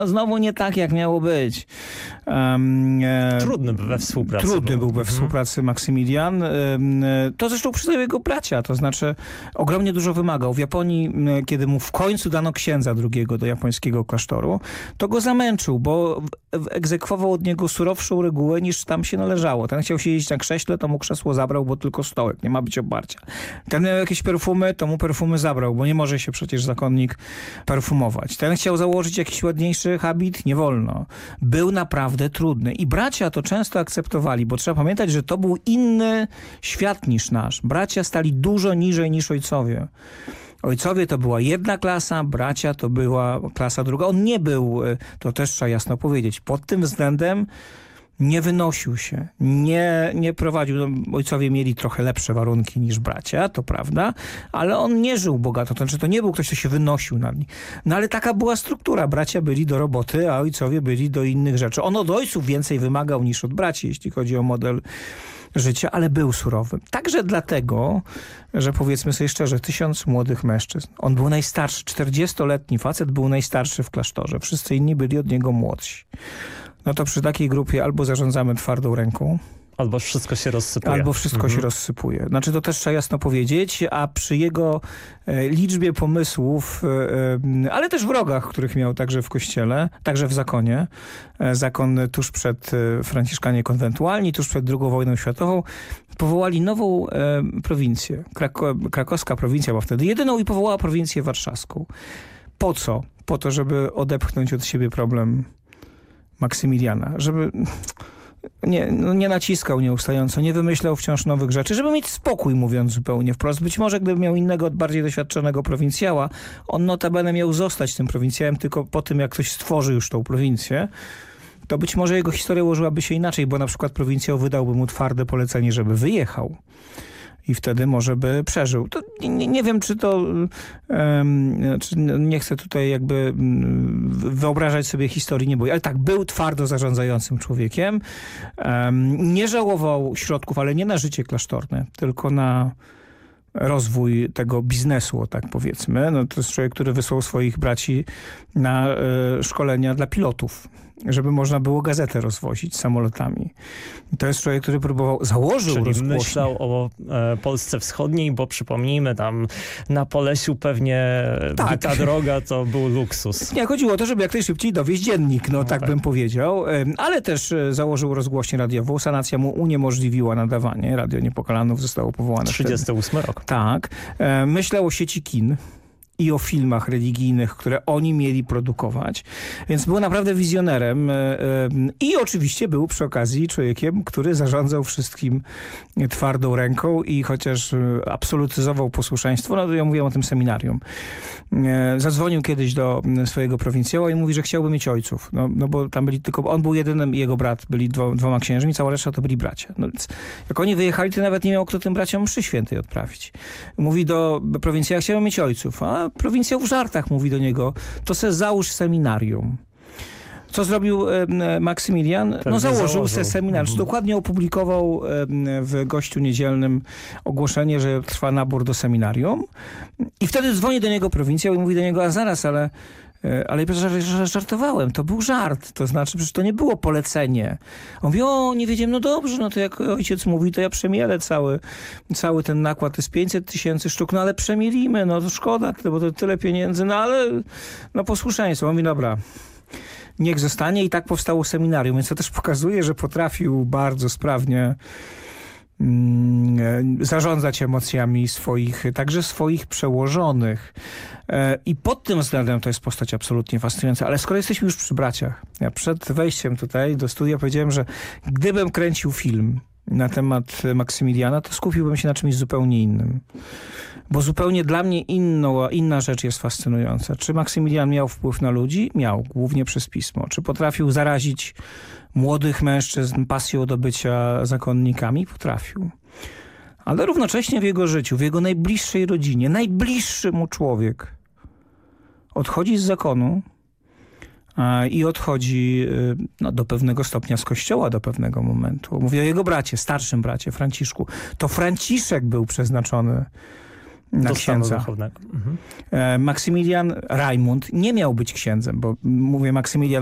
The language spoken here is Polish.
znowu nie tak, jak miało być. Trudny był we współpracy. Trudny był we współpracy Maksymilian. To zresztą przyznał jego bracia, to znaczy ogromnie dużo wymagał. W Japonii, kiedy mu w końcu dano księdza drugiego do japońskiego klasztoru, to go zamęczył, bo egzekwował od niego surowszą regułę, niż tam się należało. Ten chciał siedzieć na krześle, to mu krzesło zabrał, bo tylko stołek, nie ma być oparcia. Ten miał jakieś perfumy, to mu perfumy zabrał, bo nie może się przecież zakonnik perfumować. Ten chciał założyć jakiś ładniejszy habit, nie wolno. Był naprawdę trudny i bracia to często akceptowali, bo trzeba pamiętać, że to był inny świat niż nasz. Bracia stali dużo niżej niż ojcowie. Ojcowie to była jedna klasa, bracia to była klasa druga. On nie był, to też trzeba jasno powiedzieć, pod tym względem nie wynosił się, nie prowadził. Ojcowie mieli trochę lepsze warunki niż bracia, to prawda, ale on nie żył bogato, to znaczy to nie był ktoś, kto się wynosił nad nich. No ale taka była struktura. Bracia byli do roboty, a ojcowie byli do innych rzeczy. On od ojców więcej wymagał niż od braci, jeśli chodzi o model życia, ale był surowy. Także dlatego, że powiedzmy sobie szczerze, 1000 młodych mężczyzn. On był najstarszy, 40-letni facet był najstarszy w klasztorze. Wszyscy inni byli od niego młodsi. No to przy takiej grupie albo zarządzamy twardą ręką, albo wszystko się rozsypuje. Albo wszystko się rozsypuje. Znaczy to też trzeba jasno powiedzieć, a przy jego liczbie pomysłów, ale też wrogach, których miał także w kościele, także w zakonie. Zakon tuż przed Franciszkanie konwentualni, tuż przed II wojną światową, powołali nową prowincję. Krakowska prowincja była wtedy jedyną i powołała prowincję warszawską. Po co? Po to, żeby odepchnąć od siebie problem Maksymiliana. Żeby nie naciskał nieustająco, nie wymyślał wciąż nowych rzeczy, żeby mieć spokój, mówiąc zupełnie wprost. Być może gdyby miał innego, bardziej doświadczonego prowincjała, on notabene miał zostać tym prowincjałem tylko po tym, jak ktoś stworzy już tą prowincję, to być może jego historia ułożyłaby się inaczej, bo na przykład prowincjał wydałby mu twarde polecenie, żeby wyjechał. I wtedy może by przeżył. To nie wiem, czy to... nie chcę tutaj jakby wyobrażać sobie historii, nie boję. Ale tak, był twardo zarządzającym człowiekiem. Nie żałował środków, ale nie na życie klasztorne, tylko na rozwój tego biznesu, tak powiedzmy. No, to jest człowiek, który wysłał swoich braci na szkolenia dla pilotów, żeby można było gazetę rozwozić samolotami. To jest człowiek, który założył rozgłośnię. Myślał o Polsce Wschodniej, bo przypomnijmy, tam na Polesiu pewnie ta droga to był luksus. Nie, chodziło o to, żeby jak najszybciej dowieźć dziennik, tak bym powiedział. Ale też założył rozgłośnię radiową. Sanacja mu uniemożliwiła nadawanie. Radio Niepokalanów zostało powołane 38 rok. Tak. Myślał o sieci kin i o filmach religijnych, które oni mieli produkować. Więc był naprawdę wizjonerem i oczywiście był przy okazji człowiekiem, który zarządzał wszystkim twardą ręką i chociaż absolutyzował posłuszeństwo, no to ja mówiłem o tym seminarium. Zadzwonił kiedyś do swojego prowincjała i mówi, że chciałby mieć ojców. No bo tam byli tylko, on był jedynym i jego brat byli dwoma księżmi, cała reszta to byli bracia. No więc jak oni wyjechali, to nawet nie miał kto tym braciom mszy świętej odprawić. Mówi do prowincjała, chciałbym mieć ojców, a prowincjał w żartach mówi do niego, to se załóż seminarium. Co zrobił Maksymilian? Założył se seminarium. Dokładnie opublikował w Gościu Niedzielnym ogłoszenie, że trwa nabór do seminarium. I wtedy dzwoni do niego prowincjał i mówi do niego, a zaraz, ale żartowałem, to był żart. To znaczy, przecież to nie było polecenie. On mówi, nie wiedziałem, no dobrze, no to jak ojciec mówi, to ja przemielę cały ten nakład, to jest 500 000 sztuk, no ale przemielimy, no to szkoda, bo to tyle pieniędzy, no ale posłuszeństwo. On mówi, dobra, niech zostanie i tak powstało seminarium, więc to też pokazuje, że potrafił bardzo sprawnie zarządzać emocjami także swoich przełożonych. I pod tym względem to jest postać absolutnie fascynująca. Ale skoro jesteśmy już przy braciach, ja przed wejściem tutaj do studia powiedziałem, że gdybym kręcił film na temat Maksymiliana, to skupiłbym się na czymś zupełnie innym. Bo zupełnie dla mnie inna rzecz jest fascynująca. Czy Maksymilian miał wpływ na ludzi? Miał, głównie przez pismo. Czy potrafił zarazić młodych mężczyzn pasją do bycia zakonnikami? Potrafił. Ale równocześnie w jego życiu, w jego najbliższej rodzinie, najbliższy mu człowiek odchodzi z zakonu i odchodzi do pewnego stopnia z kościoła do pewnego momentu. Mówię o jego bracie, starszym bracie, Franciszku. To Franciszek był przeznaczony do księdza. stanu duchownego. Maksymilian Rajmund nie miał być księdzem, bo mówię Maksymilian